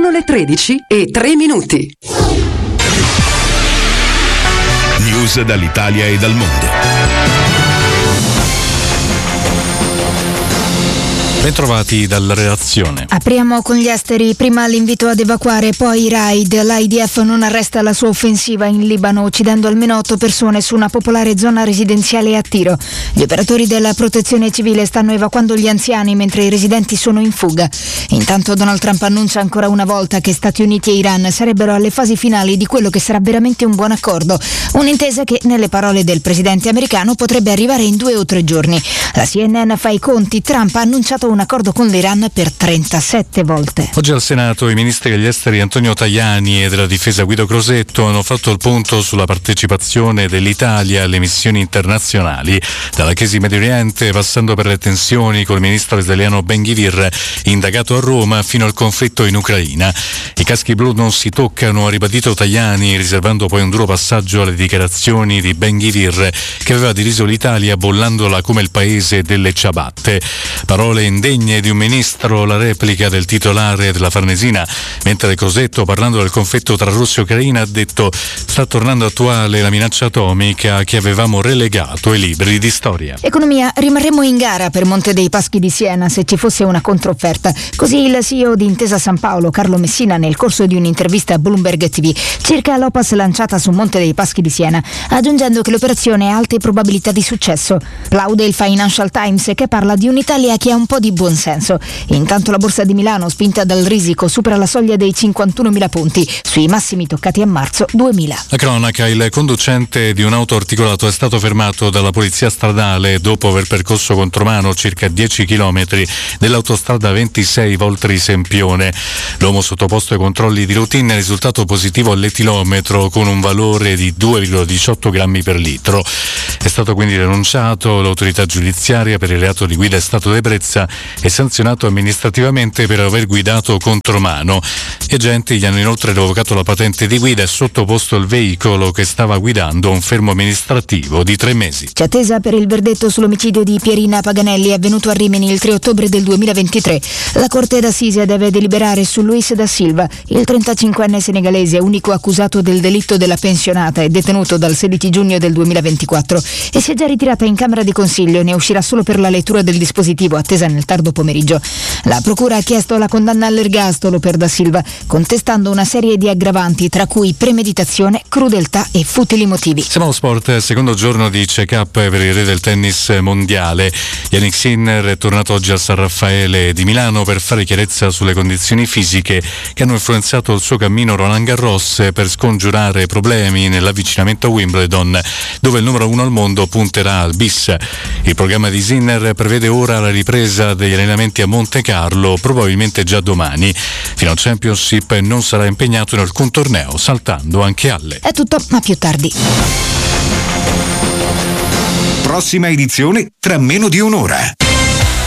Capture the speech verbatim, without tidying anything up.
Sono le tredici e tre minuti. News dall'Italia e dal mondo. Bentrovati dalla redazione. Apriamo con gli esteri. Prima l'invito ad evacuare, poi i raid. L'I D F non arresta la sua offensiva in Libano, uccidendo almeno otto persone su una popolare zona residenziale a Tiro. Gli operatori della protezione civile stanno evacuando gli anziani mentre i residenti sono in fuga. Intanto Donald Trump annuncia ancora una volta che Stati Uniti e Iran sarebbero alle fasi finali di quello che sarà veramente un buon accordo. Un'intesa che, nelle parole del presidente americano, potrebbe arrivare in due o tre giorni. La C N N fa i conti. Trump ha annunciato un accordo con l'Iran per trentasette volte. Oggi al Senato i ministri degli esteri Antonio Tajani e della difesa Guido Crosetto hanno fatto il punto sulla partecipazione dell'Italia alle missioni internazionali, dalla crisi Medio Oriente passando per le tensioni col ministro israeliano Ben-Gvir, indagato a Roma, fino al conflitto in Ucraina. I caschi blu non si toccano, ha ribadito Tajani, riservando poi un duro passaggio alle dichiarazioni di Ben-Gvir, che aveva diriso l'Italia bollandola come il paese delle ciabatte. Parole indegne di un ministro, la replica del titolare della Farnesina, mentre Crosetto, parlando del conflitto tra Russia e Ucraina, ha detto: sta tornando attuale la minaccia atomica che avevamo relegato ai libri di storia. Economia, rimarremo in gara per Monte dei Paschi di Siena se ci fosse una controfferta. Così il C E O di Intesa San Paolo, Carlo Messina, nel corso di un'intervista a Bloomberg T V, circa l'Opas lanciata su Monte dei Paschi di Siena, aggiungendo che l'operazione ha alte probabilità di successo. Plaude il Financial Times, che parla di un'Italia che ha un po' di buon senso. Intanto la borsa di Milano, spinta dal risico, supera la soglia dei cinquantunomila punti, sui massimi toccati a marzo duemila. La cronaca: il conducente di un auto articolato è stato fermato dalla polizia stradale dopo aver percorso contromano circa dieci chilometri dell'autostrada ventisei Voltri-Sempione. L'uomo, sottoposto ai controlli di routine, è risultato positivo all'etilometro con un valore di due virgola diciotto grammi per litro. È stato quindi denunciato. L'autorità giudiziaria per il reato di guida in stato d'ebbrezza è sanzionato amministrativamente per aver guidato contromano. Gli agenti gli hanno inoltre revocato la patente di guida e sottoposto il veicolo che stava guidando a un fermo amministrativo di tre mesi. C'è attesa per il verdetto sull'omicidio di Pierina Paganelli, avvenuto a Rimini il tre ottobre del duemilaventitré. La Corte d'Assise deve deliberare su Luis da Silva, il trentacinquenne senegalese, unico accusato del delitto della pensionata e detenuto dal sedici giugno del duemilaventiquattro, e si è già ritirata in Camera di Consiglio. Ne uscirà solo per la lettura del dispositivo, attesa nel tardo pomeriggio. La procura ha chiesto la condanna all'ergastolo per da Silva, contestando una serie di aggravanti, tra cui premeditazione, crudeltà e futili motivi. Siamo allo sport, secondo giorno di check-up per il re del tennis mondiale. Jannik Sinner è tornato oggi al San Raffaele di Milano per fare chiarezza sulle condizioni fisiche che hanno influenzato il suo cammino Roland Garros, per scongiurare problemi nell'avvicinamento a Wimbledon, dove il numero uno al mondo punterà al bis. Il programma di Sinner prevede ora la ripresa degli allenamenti a Monte Carlo, probabilmente già domani. Fino al Championship non sarà impegnato in alcun torneo, saltando anche Halle. È tutto, ma più tardi. Prossima edizione tra meno di un'ora.